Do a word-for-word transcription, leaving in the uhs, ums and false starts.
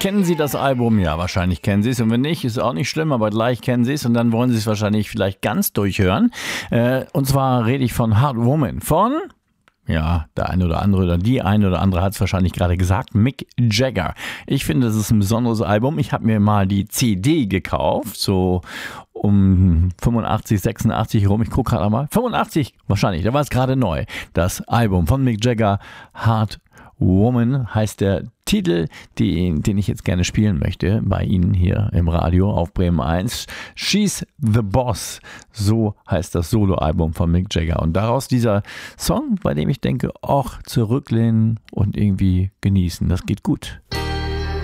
Kennen Sie das Album? Ja, wahrscheinlich kennen Sie es. Und wenn nicht, ist auch nicht schlimm, aber gleich kennen Sie es. Und dann wollen Sie es wahrscheinlich vielleicht ganz durchhören. Äh, und zwar rede ich von Hard Woman. Von, ja, der eine oder andere oder die eine oder andere hat es wahrscheinlich gerade gesagt, Mick Jagger. Ich finde, das ist ein besonderes Album. Ich habe mir mal die C D gekauft, so um fünfundachtzig, sechsundachtzig rum. Ich gucke gerade mal. fünfundachtzig wahrscheinlich, da war es gerade neu. Das Album von Mick Jagger, Hard Woman heißt der Titel, die, den ich jetzt gerne spielen möchte bei Ihnen hier im Radio auf Bremen eins. She's the Boss, so heißt das Soloalbum von Mick Jagger. Und daraus dieser Song, bei dem ich denke, ach, zurücklehnen und irgendwie genießen, das geht gut.